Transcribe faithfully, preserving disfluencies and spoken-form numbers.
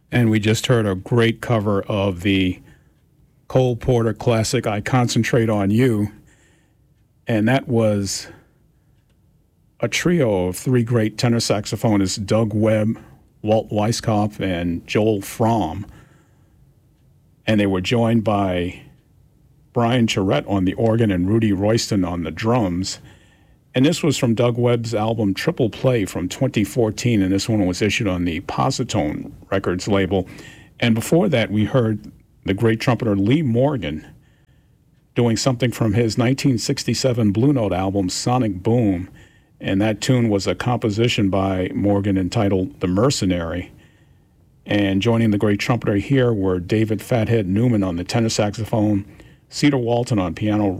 And we just heard a great cover of the Cole Porter classic, I Concentrate on You. And that was a trio of three great tenor saxophonists, Doug Webb, Walt Weiskopf, and Joel Fromm. And they were joined by Brian Charette on the organ and Rudy Royston on the drums. And this was from Doug Webb's album Triple Play from twenty fourteen, and this one was issued on the Positone Records label. And before that, we heard the great trumpeter Lee Morgan doing something from his nineteen sixty-seven Blue Note album Sonic Boom, and that tune was a composition by Morgan entitled The Mercenary. And joining the great trumpeter here were David Fathead Newman on the tenor saxophone, Cedar Walton on piano,